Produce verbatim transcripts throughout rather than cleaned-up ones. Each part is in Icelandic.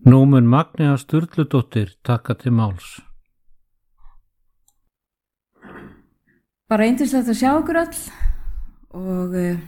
Nú mun Magnea Sturludóttir taka til máls. Bara yndislegt að sjá ykkur öll og uh,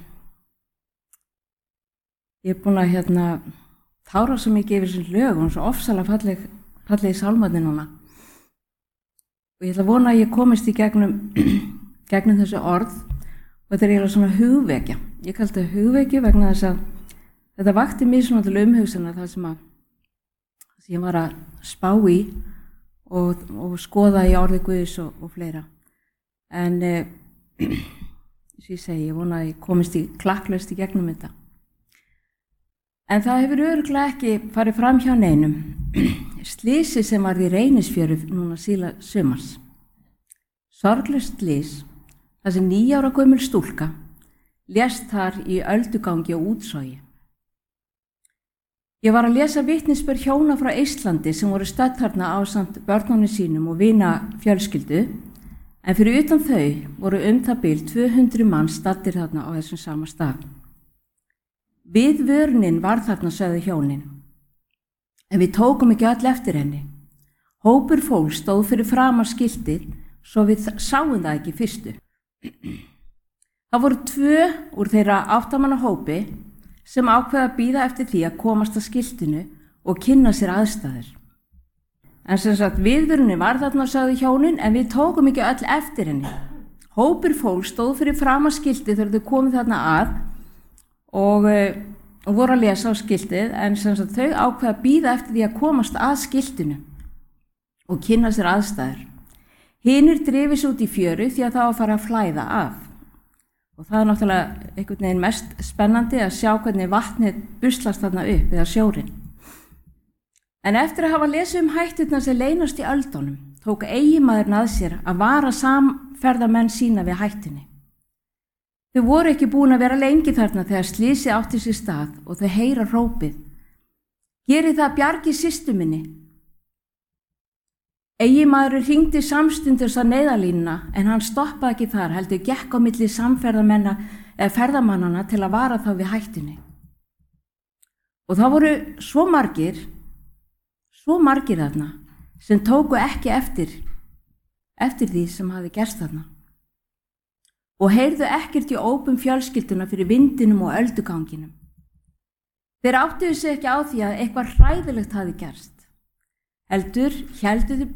ég er búin að hérna tára svo mikið yfir þessum lögum, svo ofsalega falleg, fallegi sálmarnir núna. Og ég ætla að vona að ég komist í gegnum, gegnum þessu orð og þetta er eiginlega svona hugvekja. Ég kalli þetta hugvekju vegna þess að þetta vakti mér svona til umhugsana það sem að sem ég var að spá í og, og skoða í orði Guðs og, og fleira. En eh, eins og ég segi, ég vona að ég komist í klakklaust í gegnum þetta. En það hefur örugglega ekki farið fram hjá neinum. Slysið sem varð í Reynisfjöru núna síla sumars. Sorglaust slys, þar sem níu ára gömul stúlka lést þar í öldugangi og útsogi. Ég var að lesa vitnisburð hjóna frá Eistlandi sem voru stödd þarna ásamt börnunum sínum og vina fjölskyldu, en fyrir utan þau voru um það bil tvö hundruð manns staddir þarna á þessum sama stað. Við vörunin var þarna, sögðu hjónin, en við tókum ekki öll eftir henni. Hópur fólk stóð fyrir framar skiltið, svo við sáum það ekki fyrstu. Það voru tvö úr þeirra áttamanna hópi sem ákveða að bíða eftir því að komast að skiltinu og kynna sér aðstæður. En sem sagt, viðvörunin var þarna, sagði hjónin, en við tókum ekki öll eftir henni. Hópur fólk stóð fyrir framar skiltið þegar þau komið þarna að og, og voru að lesa á skiltið, en sem sagt, þau ákveða að bíða eftir því að komast að skiltinu og kynna sér aðstæður. Hinir drifis út í fjöru því að það var að fara að flæða af. Og það er náttúrulega einhvern veginn mest spennandi að sjá hvernig vatnið buslast þarna upp eða sjórinn. En eftir að hafa lesið um hætturnar sem leynast í öldunum, tók eiginmaðurinn að sér að vara samferðamenn sína við hættunni. Þau voru ekki búin að vera lengi þarna þegar slysið átti sér stað og þau heyra hrópið: "Gerið það, bjargið systur minni." Eiginmaðurinn hringdi samstundis á neyðarlínuna, en hann stoppaði ekki þar, heldur gekk á milli samferðamenna eða ferðamannana til að vara þá við hættunni. Og það voru svo margir, svo margir þarna, sem tóku ekki eftir, eftir því sem hafi gerst þarna. Og heyrðu ekkert í ópum fjölskylduna fyrir vindinum og ölduganginum. Þeir áttuðu sig ekki á því að eitthvað hræðilegt hafi gerst. Heldur héldu þau